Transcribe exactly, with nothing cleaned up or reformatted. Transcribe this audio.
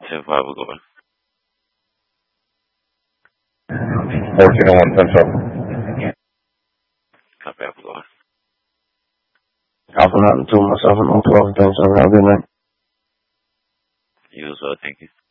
ten five, we'll go in. fourteen oh one Central. Copy, we'll go in. Alpha Mountain two, myself and all twelve, thanks, have a good night. You as well, thank you.